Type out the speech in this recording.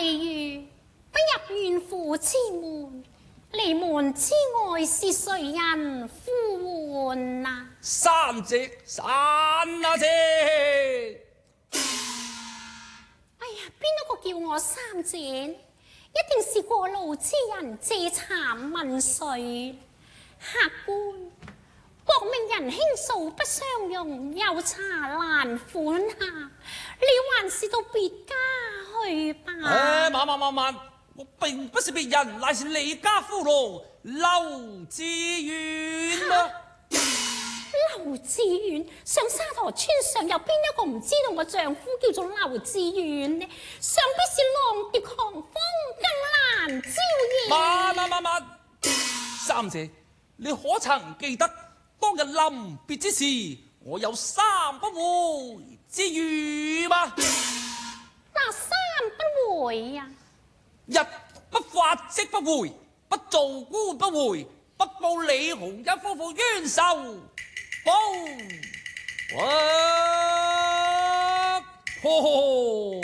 例如不入縣府之門，離門之外是誰人呼喚啊？ 三姐，三阿姐。 哎呀，邊一個叫我三姐？一定是過路之人借茶問水。客官，國命人卿素不相容，有茶難款下，你還是到別家去吧。 慢，我並不是別人，乃是你家夫奴劉志遠啊！ 劉志遠，上沙陀村上有邊一個唔知道我丈夫叫做劉志遠呢？想必是浪奪狂風，更難招惹。 慢，三姐，你可曾記得當日臨別之時，我有三不回之語嗎？ 那三不回呀？ 一不發跡不回，不做官不回，不報李鴻一夫婦冤仇。報，呵，